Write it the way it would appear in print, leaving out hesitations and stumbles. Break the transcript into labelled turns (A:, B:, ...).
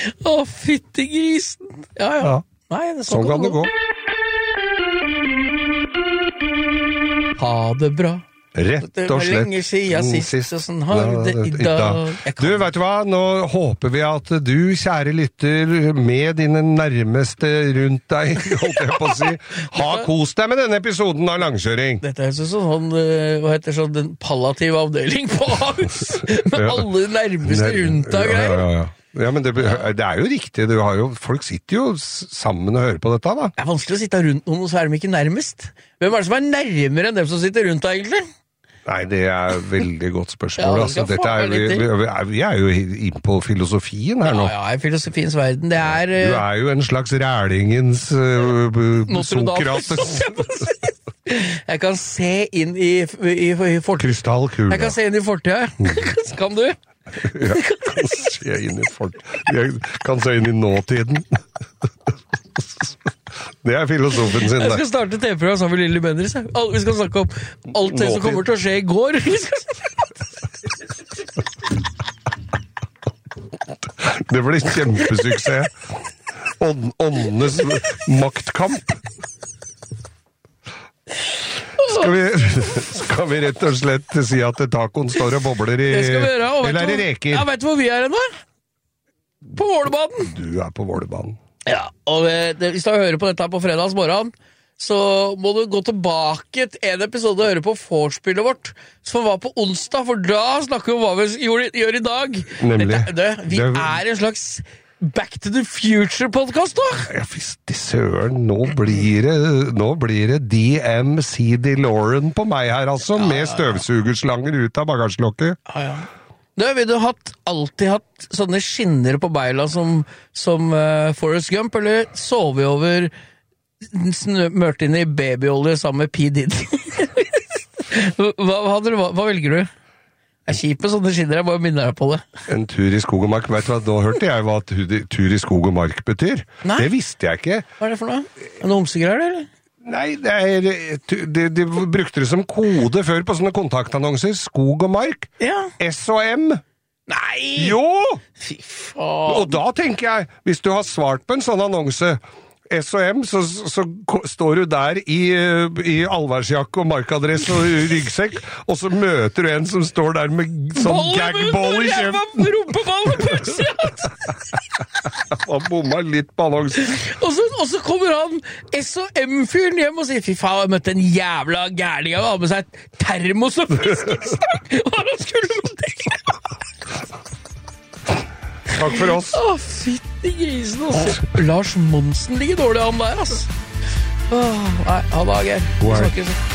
A: Å, fytti grisen. Ja. Nei, det
B: sånn kan det gå.
A: Ha det bra.
B: Rett og slett.
A: Lenge siden sist, sånn har det i dag.
B: Du, vet du hva? Nå håper vi at du, kjære lytter, med dine nærmeste rundt deg, holdt jeg på å si, har kost deg med denne episoden av Langkjøring.
A: Dette er sånn, hva heter sånn, den palliative avdeling på Ahus, med alle nærmeste rundt deg og greier.
B: Ja, men det er jo riktig. Folk sitter jo sammen og hører på dette, da.
A: Det er vanskelig å sitte rundt noen, og så er de ikke nærmest. Hvem er det som er nærmere enn dem som sitter rundt deg, egentlig?
B: Nei, det er et veldig godt spørsmål. Vi er jo inn på filosofien her nå.
A: Ja, i filosofiens verden. Du
B: er jo en slags rælingens Sokrates.
A: Jeg kan se inn i fortida.
B: Krystallkula.
A: Jeg kan se inn i fortida. Kan du?
B: Jeg kan se inn i nåtiden. Det er filosofen sin.
A: Jeg skal starte TV-program sammen med Lille Bendriss. Vi skal snakke om alt det som kommer til å skje i går.
B: Det blir kjempesuksess. Åndenes maktkamp. Skal vi rett og slett si at tacoen står og bobler i...
A: Det skal vi gjøre.
B: Eller er det reker?
A: Ja, vet du hvor vi er ennå? På Vålerbanen.
B: Du er på Vålerbanen.
A: Ja, og hvis du hører på dette på fredags morgen, så må du gå tilbake til en episode og høre på vorspielet vårt, som var på onsdag, for da snakker vi om hva vi gjør i dag.
B: Nemlig.
A: Vi er en slags Back to the Future-podcast, da!
B: Ja, fiste søren, nå blir det DMC DeLorean på meg her, altså, med støvsugerslanger ut av bagasjelokket.
A: Ja. Vil du alltid hatt sånne skinner på beila som Forrest Gump, eller sove over mørkt inn i babyolje sammen med P. Diddy? Hva velger du? Det er kjipt med sånne skinner, jeg bare minner deg på det. En
B: tur i skog og mark, vet du hva, nå hørte jeg hva tur i skog og mark betyr. Nei. Det visste jeg ikke.
A: Hva er det for noe? Noe homsegreier, eller?
B: Nei, de brukte det som kode før på sånne kontaktannonser. Skog og mark.
A: Ja.
B: S&M.
A: Nei!
B: Jo!
A: Fy faen.
B: Og da tenker jeg, hvis du har svart på en sånn annonse, S&M, så står du der i allværsjakke og markadresse og ryggsekk, og så møter du en som står der med sånn gagball i kjeften.
A: Rumpeball på utsida!
B: Han bomma litt på annonsen.
A: Og så kommer han S&M-fyren hjem og sier, fy faen, jeg møtte en jævla gærning av å ha med seg termos og fiskestang, og han skulle med det.
B: Takk for oss.
A: Å, fytti grisen, altså. Lars Monsen ligger dårlig an der, altså. Nei, ha det, Geir.
B: God helg.